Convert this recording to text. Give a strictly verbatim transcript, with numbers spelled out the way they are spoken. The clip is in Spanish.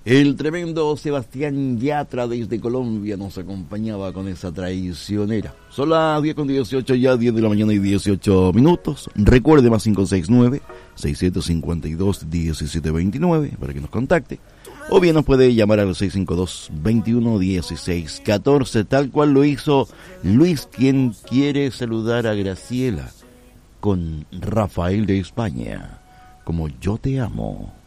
El tremendo Sebastián Yatra desde Colombia nos acompañaba con esa traicionera. Son las diez con dieciocho, ya diez de la mañana y dieciocho minutos. Recuerde más cinco seis nueve, seis cinco dos, uno siete dos nueve para que nos contacte. O bien nos puede llamar al seis cinco dos, veintiuno, dieciséis, catorce, tal cual lo hizo Luis, quien quiere saludar a Graciela con Rafael de España, como Yo Te Amo.